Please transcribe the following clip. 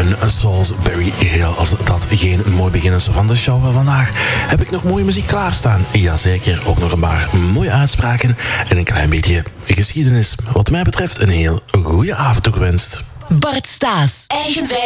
een Salisbury Hill. Als dat geen mooi begin is van de show. Vandaag heb ik nog mooie muziek klaarstaan. Jazeker, ook nog een paar mooie uitspraken en een klein beetje geschiedenis. Wat mij betreft een heel goede avond toegewenst. Bart Staes.